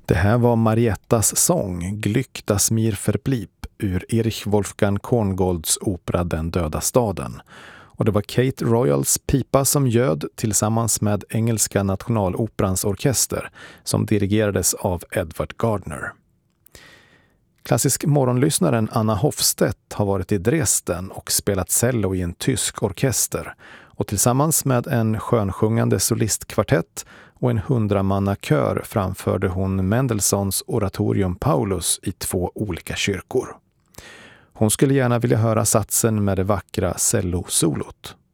Det här var Mariettas sång Glück das mir verblieb ur Erich Wolfgang Korngolds opera Den döda staden. Och det var Kate Royals pipa som ljöd tillsammans med Engelska nationaloperans orkester som dirigerades av Edward Gardner. Klassisk morgonlyssnaren Anna Hofstedt har varit i Dresden och spelat cello i en tysk orkester och tillsammans med en skönsjungande solistkvartett och en 100-manna-kör framförde hon Mendelssohns oratorium Paulus i 2 olika kyrkor. Hon skulle gärna vilja höra satsen med det vackra cellosolot.